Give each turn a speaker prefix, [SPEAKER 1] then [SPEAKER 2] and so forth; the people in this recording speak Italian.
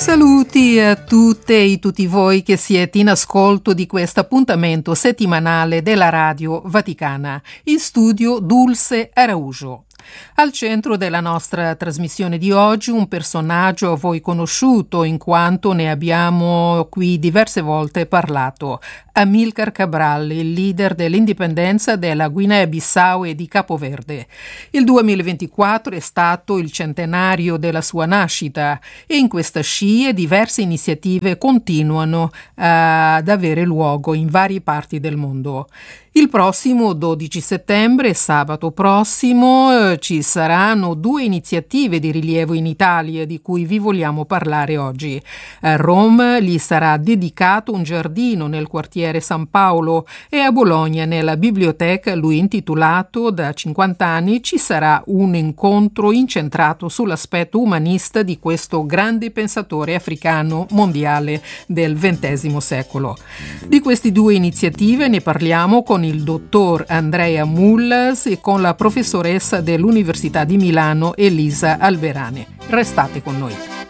[SPEAKER 1] Saluti a tutte e tutti voi che siete in ascolto di questo appuntamento settimanale della Radio Vaticana. In studio Dulce Araujo. Al centro della nostra trasmissione di oggi un personaggio a voi conosciuto in quanto ne abbiamo qui diverse volte parlato. Amílcar Cabral, il leader dell'indipendenza della Guinea-Bissau e di Capoverde. Il 2024 è stato il centenario della sua nascita e in questa scia diverse iniziative continuano ad avere luogo in varie parti del mondo. Il prossimo 12 settembre, sabato prossimo, ci saranno 2 iniziative di rilievo in Italia di cui vi vogliamo parlare oggi. A Roma gli sarà dedicato un giardino nel quartiere San Paolo e a Bologna, nella biblioteca lui intitolato da 50 anni, ci sarà un incontro incentrato sull'aspetto umanista di questo grande pensatore africano mondiale del XX secolo. Di queste 2 iniziative ne parliamo con il dottor Andrea Mullas e con la professoressa dell'Università di Milano Elisa Alberani. Restate con noi.